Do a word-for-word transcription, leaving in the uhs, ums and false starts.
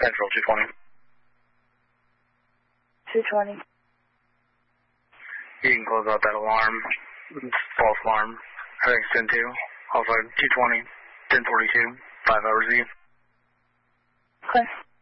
Central, two twenty. two twenty. You can close out that alarm. It's false alarm. I think it's ten two. Also, two twenty, ten forty-two, five hours Eve. Okay.